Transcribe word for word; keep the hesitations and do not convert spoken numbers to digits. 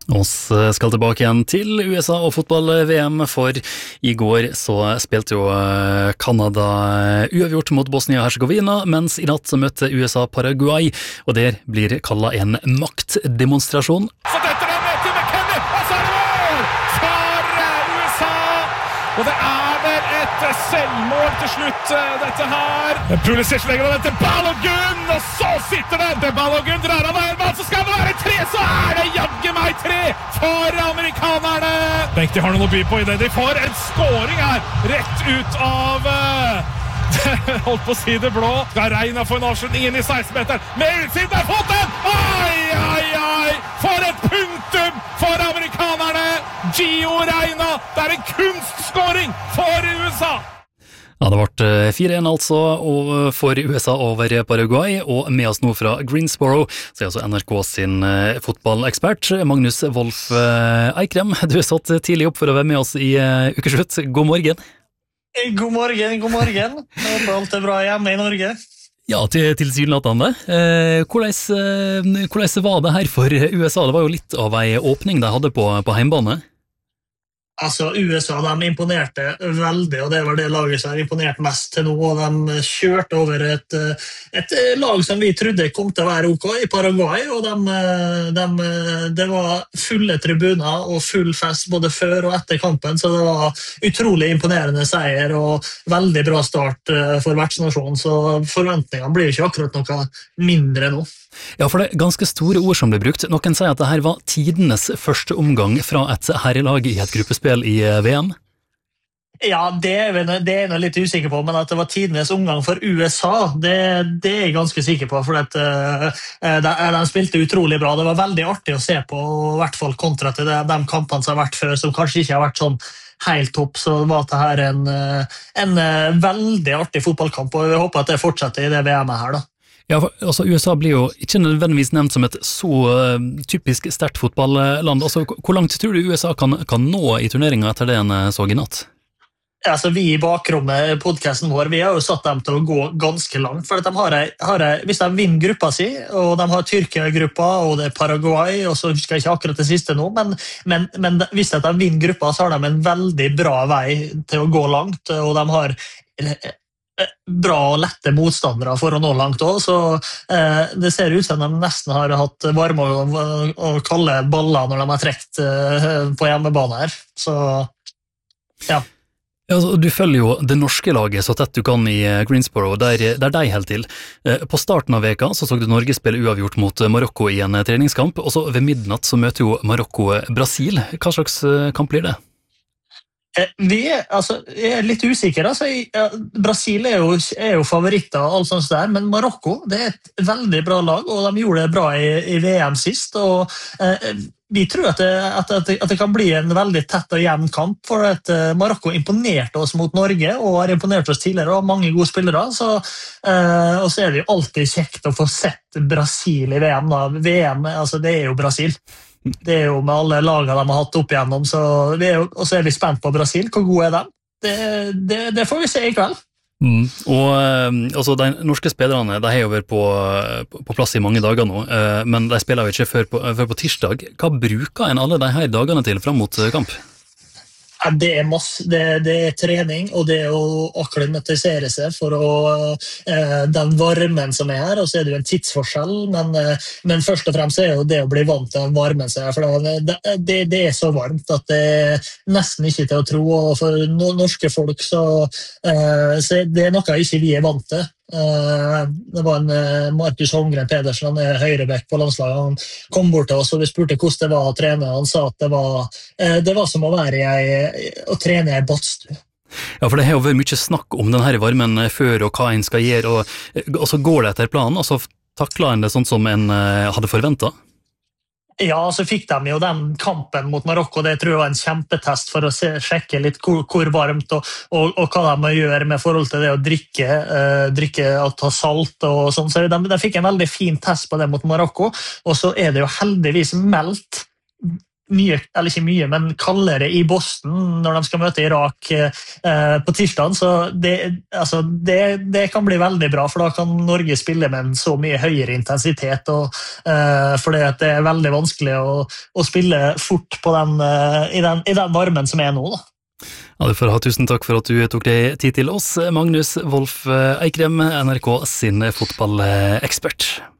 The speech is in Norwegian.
Oss skal tilbake igjen til U S A og fotball-V M, for i går så spilte jo Kanada uavgjort mot Bosnia-Herzegovina, mens i natt så møtte U S A Paraguay, og der blir kallet en maktdemonstrasjon. Så dette er med til McKennie, og så er det mål for U S A, og det er vel et selvmål til slutt, dette her. Pulisic legger den til Balogun, og så sitter den til Balogun, drar av der, så skal det være tre, så er det jagge meg tre for amerikanerne. Bengt, de har noe å by på i det. De får en scoring her, rett ut av, uh, holdt på å si det blå. Skal Reina få en avslutning inn i seksten-meteren, med utsiden, der fått den! Ai, ai, ai, for et punktum for amerikanerne! Gio Reina, det er en kunstscoring for U S A! Ja, det ble fire en altså for U S A over Paraguay, og med oss nå fra Greensboro, så er altså N R K sin fotballekspert, Magnus Wolff Eikrem. Du er satt tidlig opp for å være med oss i ukeslutt. God morgen. God morgen, god morgen. Jeg håper alt er bra hjemme i Norge. Ja, til, til tilsynelatende. Eh, hvordan, hvordan var det her for U S A? Det var jo litt av en åpning de hadde på, på hjemmebane. Altså, U S A de imponerte veldig, og det var det laget som har imponert mest til nå, og de kjørte over et, et lag som vi trodde kom til å være ok i Paraguay, og de, de, det var fulle tribuner og full fest både før og etter kampen, så det var utrolig imponerende seier og veldig bra start for vertsnasjonen, så forventningene blir ikke akkurat noe mindre nå. Ja, for det er ganske store ord som blir brukt. Noen sier at dette var tidenes første omgang fra et herrelag i et gruppespill i V M. Ja, det er jeg litt usikker på, men at det var tidenes omgang for U S A, det, det er jeg ganske sikker på, for at, uh, de, de spilte utrolig bra. Det var veldig artig å se på, i hvert fall kontra til de, de kampene som har vært før, som kanskje ikke har vært sånn helt topp, så var det her en, en veldig artig fotballkamp, og jeg håper at det fortsetter i det V M-et her da. Ja, for, altså U S A blir jo ikke nødvendigvis nevnt som et så uh, typisk sterkt fotballland. Altså, hvor langt tror du U S A kan, kan nå i turneringen etter det en så i natt? Altså, vi i bakrommet, podcasten vår, vi har jo satt dem til å gå ganske langt, for at de har, har, hvis de vinner gruppa si, og de har Tyrkia-gruppa, og det er Paraguay, og så husker jeg ikke akkurat det siste nå, men, men, men hvis de vinner gruppa, så har de en veldig bra vei til å gå langt, og de har bra og lette motstandere for å nå langt også, så eh, det ser ut som de nesten har hatt varme og, og kalde baller når de har trekt eh, på hjemmebane her, så ja. Ja, altså, du følger jo det norske laget så tett du kan i Greensboro, der, der de helt til. På starten av veka så så du Norge spille uavgjort mot Marokko i en treningskamp, og så ved midnatt så møter jo Marokko Brasil. Hva slags kamp blir det? Vi er, altså, jeg er litt usikker. Altså, Brasil er jo, er jo favoritter og alt sånt der, men Marokko det er et veldig bra lag, og de gjorde det bra i, i V M sist. Og, eh, vi tror at det, at, at, at det kan bli en veldig tett og jevn kamp, for at eh, Marokko imponerte oss mot Norge, og har imponert oss tidligere, og har mange gode spillere. Så, eh, og så er det jo alltid kjekt å få sett Brasil i V M. Da. V M altså, det er jo Brasil. Det er jo med alle lagene de har hatt opp igjennom, så vi er jo, og så er vi spent på Brasil. Hvor gode er de? Det, det, det får vi se i kveld. Mm. Og altså, de norske spillerne de har jo vært på, på plass i mange dager nå, men de spiller jo ikke før på, før på tirsdag. Hva bruker en alle de her dagene til frem mot kamp? Det er, masse, det, det er trening, og det å akklimatisere seg for å, eh, den varmen som er her, og så er det jo en tidsforskjell, men, eh, men først og fremst er jo det å bli vant til den varmen som er her, for det, det, det er så varmt at det er nesten ikke til å tro, og for norske folk så, eh, så det er noe ikke vi er vant til. Uh, det var en uh, Markus Holmgren Pedersen, han er høyrebekk på landslaget. Han kom bort til oss og vi spurte hvordan det var å trene. Han sa at det var, uh, det var som å være i, å trene i badstue. Ja, for det har jo vært mye snakk om denne varmen før og hva en skal gjøre, og, og så går det etter planen, og så takler en det sånn som en uh, hadde forventet. Ja, så fikk de jo den kampen mot Marokko, det tror jeg var en kjempetest for å se, sjekke litt hvor, hvor varmt og, og, og hva de må gjøre med forhold til det å drikke, eh, drikke og ta salt og sånn. Så de, de fikk en veldig fin test på det mot Marokko, og så er det jo heldigvis meldt mye, eller ikke mye, men kaldere i Boston når de skal møte Irak eh, på tirsdag, så det, altså, det, det kan bli veldig bra, for da kan Norge spille med en så mye høyere intensitet, og, eh, fordi at det er veldig vanskelig å, å spille fort på den, eh, i, den, i den varmen som er nå da. Ja, du får ha tusen takk for at du tok deg tid til oss, Magnus Wolff Eikrem, N R K sin fotballekspert.